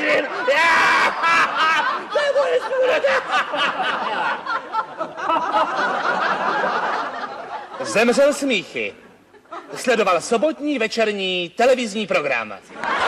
vteřin. To je moje Zemřel smíchy. Sledoval sobotní večerní televizní program.